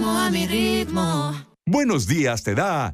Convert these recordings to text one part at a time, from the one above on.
A mi ritmo. Buenos días te da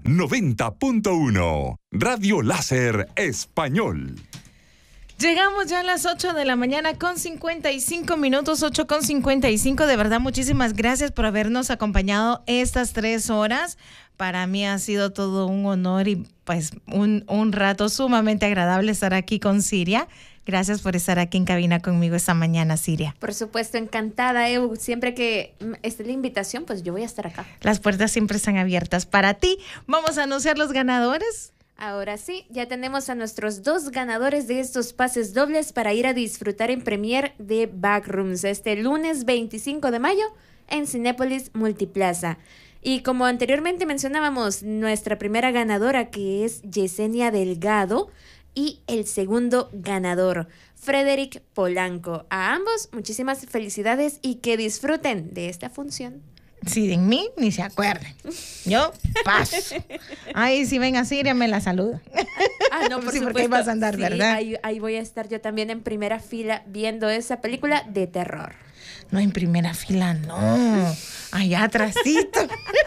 90.1 Radio Láser Español. Llegamos ya a las 8 de la mañana con 55 minutos, 8:55. De verdad, muchísimas gracias por habernos acompañado estas 3 horas. Para mí ha sido todo un honor y pues un rato sumamente agradable estar aquí con Siria. Gracias por estar aquí en cabina conmigo esta mañana, Siria. Por supuesto, encantada, Evo. Siempre que esté la invitación, pues yo voy a estar acá. Las puertas siempre están abiertas para ti. Vamos a anunciar los ganadores. Ahora sí, ya tenemos a nuestros 2 ganadores de estos pases dobles para ir a disfrutar en premiere de Backrooms este lunes 25 de mayo en Cinépolis Multiplaza. Y como anteriormente mencionábamos, nuestra primera ganadora, que es Yesenia Delgado, y el segundo ganador, Frederick Polanco. A ambos, muchísimas felicidades y que disfruten de esta función. Sí, de mí ni se acuerden. Yo paso. Ay, si ven a Siria, me la saluda. Ah, no, por sí, supuesto. porque ahí vas a andar, sí, ¿verdad? Ahí voy a estar yo también en primera fila viendo esa película de terror. No, en primera fila, no. Allá atrásito.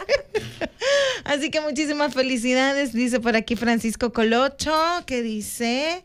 Así que muchísimas felicidades, dice por aquí Francisco Colocho, que dice...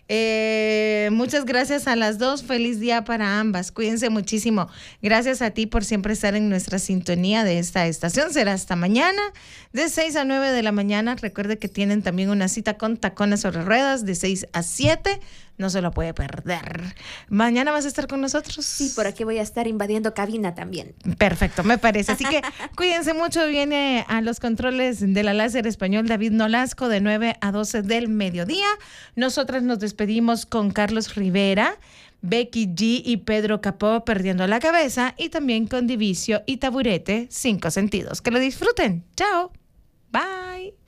muchas gracias a las 2, feliz día para ambas, cuídense muchísimo, gracias a ti por siempre estar en nuestra sintonía de esta estación. Será hasta mañana de 6 a 9 de la mañana. Recuerde que tienen también una cita con Tacones sobre Ruedas de 6 a 7, no se lo puede perder. ¿Mañana vas a estar con nosotros? Sí, por aquí voy a estar invadiendo cabina también. Perfecto, me parece. Así que cuídense mucho. Viene a los controles de la Láser Español David Nolasco de 9 a 12 del mediodía. Nosotras nos despedimos con Carlos Rivera, Becky G y Pedro Capó, Perdiendo la Cabeza, y también con Divicio y Taburete, 5 sentidos. Que lo disfruten. Chao. Bye.